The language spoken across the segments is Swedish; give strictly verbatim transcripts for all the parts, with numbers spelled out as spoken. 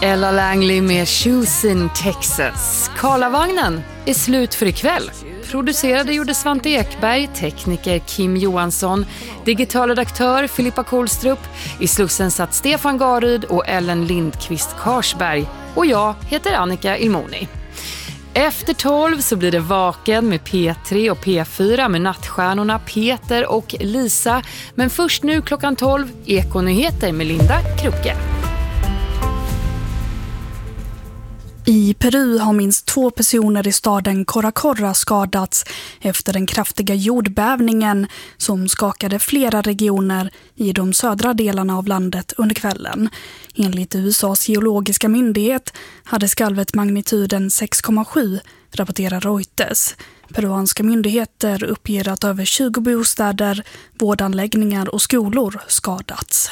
Ella Langley med Shoes in Texas. Karlavagnen är slut för ikväll. Producerade gjorde Svante Ekberg, tekniker Kim Johansson, digital redaktör Filippa Kohlstrup. I Slussen satt Stefan Garyd och Ellen Lindqvist Karsberg. Och jag heter Annika Ilmoni. Efter tolv så blir det Vaken med P tre och P fyra med nattstjärnorna Peter och Lisa. Men först nu klockan tolv, Ekonyheter med Linda Krukke. I Peru har minst två personer i staden Coracora skadats efter den kraftiga jordbävningen som skakade flera regioner i de södra delarna av landet under kvällen. Enligt U S A:s geologiska myndighet hade skalvet magnituden sex komma sju, rapporterar Reuters. Peruanska myndigheter uppger att över tjugo bostäder, vårdanläggningar och skolor skadats.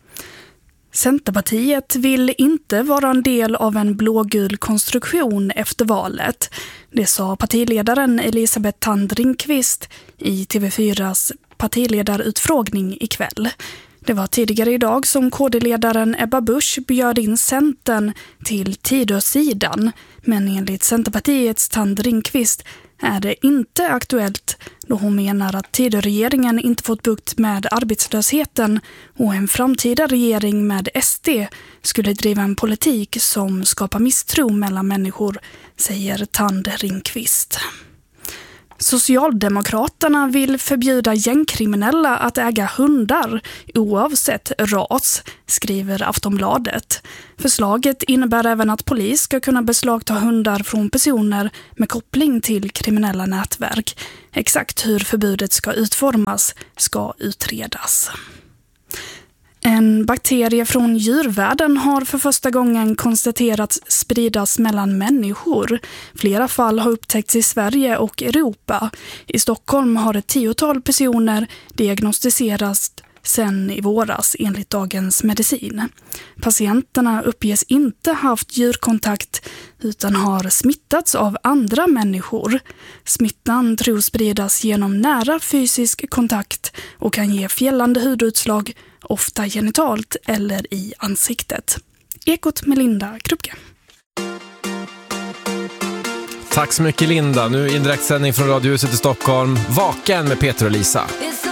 Centerpartiet vill inte vara en del av en blågul konstruktion efter valet. Det sa partiledaren Elisabeth Thand Ringqvist i T V fyras partiledarutfrågning ikväll. Det var tidigare idag som K D-ledaren Ebba Busch bjöd in Centern till Tidösidan. Men enligt Centerpartiets Thand Ringqvist är det inte aktuellt då hon menar att Tidöregeringen inte fått bukt med arbetslösheten och en framtida regering med S D skulle driva en politik som skapar misstro mellan människor, säger Thand Ringqvist. Socialdemokraterna vill förbjuda gängkriminella att äga hundar oavsett ras, skriver Aftonbladet. Förslaget innebär även att polis ska kunna beslagta hundar från personer med koppling till kriminella nätverk. Exakt hur förbudet ska utformas ska utredas. En bakterie från djurvärlden har för första gången konstaterats spridas mellan människor. Flera fall har upptäckts i Sverige och Europa. I Stockholm har ett tiotal personer diagnostiserats sedan i våras enligt Dagens Medicin. Patienterna uppges inte haft djurkontakt utan har smittats av andra människor. Smittan tros spridas genom nära fysisk kontakt och kan ge fjällande hudutslag, ofta genitalt eller i ansiktet. Ekot med Linda Krukke. Tack så mycket Linda. Nu i direktsändning från Radiohuset i Stockholm. Vaken med Peter och Lisa.